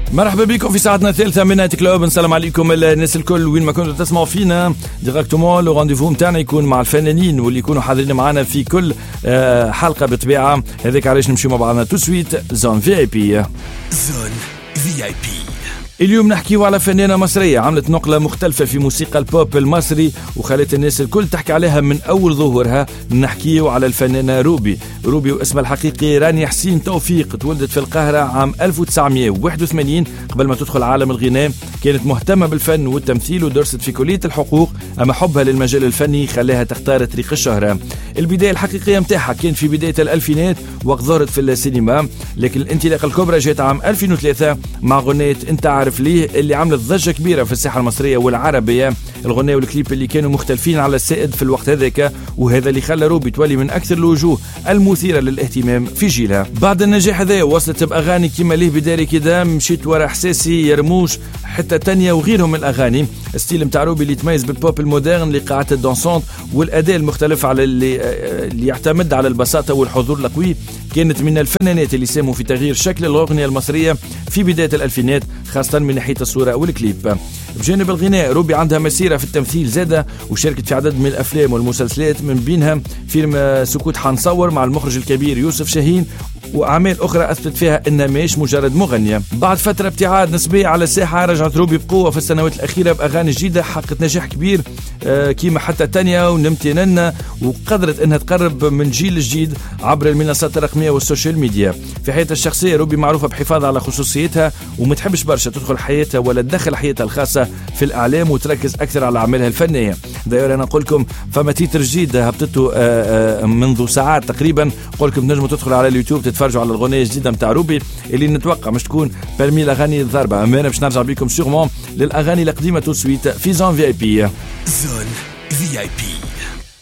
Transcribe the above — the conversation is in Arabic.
مرحبا بكم في ساعتنا الثالثة من نايت كلوب. نسلم عليكم الناس الكل وين ما كنتوا تسمعوا فينا ديراكتومون. لو رونديفو نتاعنا يكون مع الفنانين واللي يكونوا حاضرين معنا في كل حلقة بطبيعة. هذاك علاش نمشيو مع بعضنا تو سويت زون في اي بي. زون في اي بي اليوم نحكيو على فنانة مصرية عملت نقلة مختلفة في موسيقى البوب المصري وخلت الناس الكل تحكي عليها من أول ظهورها. نحكيو على الفنانة روبي واسمها الحقيقي رانيا حسين توفيق. تولدت في القاهرة عام 1981. قبل ما تدخل عالم الغناء كانت مهتمة بالفن والتمثيل ودرست في كلية الحقوق، أما حبها للمجال الفني خلاها تختار طريق الشهرة. البداية الحقيقية متاعها كانت في بداية الألفينات وقت ظهرت في السينما، لكن الانطلاقة الكبرى جات عام 2003 مع غنية انت عارف ليه اللي عملت ضجة كبيرة في الساحة المصرية والعربية. الغناء والكليب اللي كانوا مختلفين على السائد في الوقت هذاك، وهذا اللي خلى روبي تولي من أكثر الوجوه المثيرة للاهتمام في جيلها. بعد النجاح هذا وصلت بأغاني كيما ليه بداري كده، مشيت ورا إحساسي، يرموش، حتى تانية وغيرهم من الأغاني. ستيل متاع روبي اللي يتميز بالبوب المودرن، لقاعات الدانسونت والأداء المختلف على اللي يعتمد على البساطة والحضور القوي. كانت من الفنانات اللي ساهموا في تغيير شكل الأغنية المصرية في بداية الألفينات، خاصة من ناحية الصورة والكليب. بجانب الغناء روبي عندها مسيرة في التمثيل زادة، وشاركت في عدد من الأفلام والمسلسلات، من بينها فيلم سكوت حنصور مع المخرج الكبير يوسف شاهين، وأعمال أخرى أثبت فيها أنها ماهيش مجرد مغنية. بعد فترة ابتعاد نسبية على الساحة رجعت روبي بقوة في السنوات الأخيرة بأغاني جديدة حققت نجاح كبير كيما حتى تانية ونمتننا، وقدرت أنها تقرب من جيل جديد عبر المنصات الرقمية والسوشيال ميديا. في حياتها الشخصية روبي معروفة بحفاظها على خصوصيتها وما تحبش برشا تدخل حياتها ولا تدخل حياتها الخاصة في الإعلام، وتركز أكثر على أعمالها الفنية. دايما أنا أقول لكم فما تيتر جديد هبطته منذ ساعات تقريبا، أقول لكم نجموا تدخلوا على اليوتيوب تتفرجوا على الغنية الجديدة متاع روبي اللي نتوقع مش تكون برمي الأغاني الضربة. أما أنا باش نرجع بكم سيغمون للأغاني القديمة تو سويت في زون في اي بي. زون في اي بي.